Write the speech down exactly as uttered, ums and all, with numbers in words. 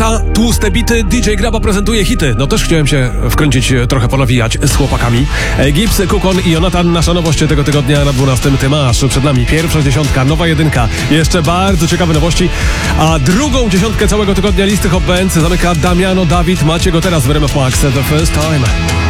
Lata, tłuste bity, D J Graba prezentuje hity. No też chciałem się wkręcić, trochę ponawijać z chłopakami. Gibbs, Kukon i Jonatan, nasza nowość tego tygodnia na dwunastym Tymasz. Przed nami pierwsza dziesiątka, nowa jedynka. Jeszcze bardzo ciekawe nowości. A drugą dziesiątkę całego tygodnia listy Hot Bands zamyka Damiano David. Macie go teraz w R M F Max. The First Time.